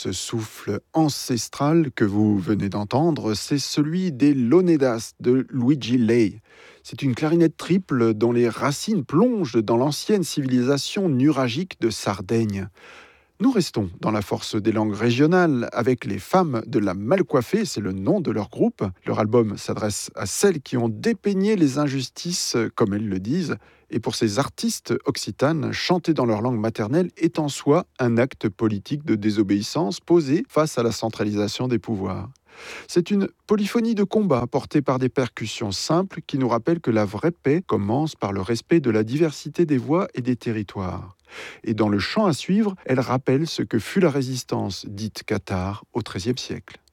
Ce souffle ancestral que vous venez d'entendre, c'est celui des Lonedas de Luigi Lei. C'est une clarinette triple dont les racines plongent dans l'ancienne civilisation nuragique de Sardaigne. Nous restons dans la force des langues régionales avec les femmes de la Malcoiffée, c'est le nom de leur groupe. Leur album s'adresse à celles qui ont dépeigné les injustices, comme elles le disent. Et pour ces artistes occitanes, chanter dans leur langue maternelle est en soi un acte politique de désobéissance posé face à la centralisation des pouvoirs. C'est une polyphonie de combat portée par des percussions simples qui nous rappellent que la vraie paix commence par le respect de la diversité des voix et des territoires. Et dans le chant à suivre, elle rappelle ce que fut la résistance dite cathare au XIIIe siècle.